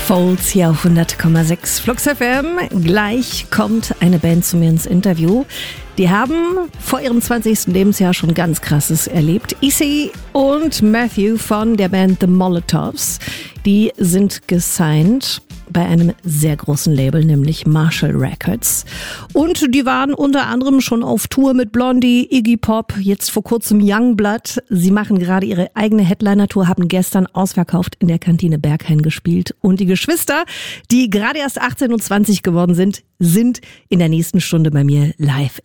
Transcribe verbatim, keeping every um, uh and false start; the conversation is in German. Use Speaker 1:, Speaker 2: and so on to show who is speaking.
Speaker 1: Folds hier auf hundert Komma sechs Flux F M. Gleich kommt eine Band zu mir ins Interview. Die haben vor ihrem zwanzigsten Lebensjahr schon ganz Krasses erlebt. Issy und Matthew von der Band The Molotovs, die sind gesigned bei einem sehr großen Label, nämlich Marshall Records. Und die waren unter anderem schon auf Tour mit Blondie, Iggy Pop, jetzt vor kurzem Youngblood. Sie machen gerade ihre eigene Headliner-Tour, haben gestern ausverkauft in der Kantine Berghain gespielt. Und die Geschwister, die gerade erst achtzehn und zwanzig geworden sind, sind in der nächsten Stunde bei mir live